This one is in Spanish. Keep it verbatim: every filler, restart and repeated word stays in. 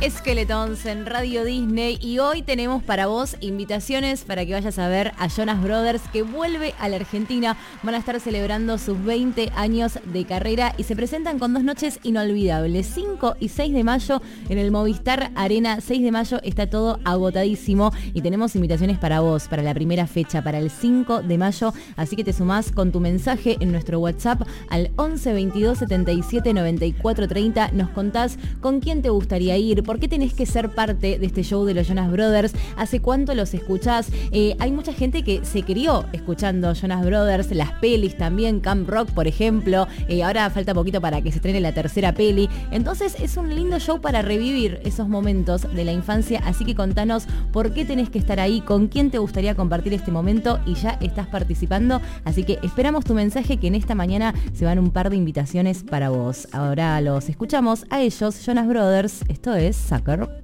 Skeletons en Radio Disney y hoy tenemos para vos invitaciones para que vayas a ver a Jonas Brothers, que vuelve a la Argentina. Van a estar celebrando sus veinte años de carrera y se presentan con dos noches inolvidables, cinco y seis de mayo en el Movistar Arena. seis de mayo está todo agotadísimo y tenemos invitaciones para vos para la primera fecha, para el cinco de mayo, así que te sumás con tu mensaje en nuestro WhatsApp al once veintidós setenta y siete noventa y cuatro treinta. Nos contás con quién te gustaría ir, por qué tenés que ser parte de este show de los Jonas Brothers, hace cuánto los escuchás. Eh, hay mucha gente que se crió escuchando Jonas Brothers, las pelis también, Camp Rock por ejemplo, eh, ahora falta poquito para que se estrene la tercera peli, entonces es un lindo show para revivir esos momentos de la infancia, así que contanos por qué tenés que estar ahí, con quién te gustaría compartir este momento y ya estás participando, así que esperamos tu mensaje, que en esta mañana se van un par de invitaciones para vos. Ahora los escuchamos a ellos, Jonas Brothers, esto es Sucker.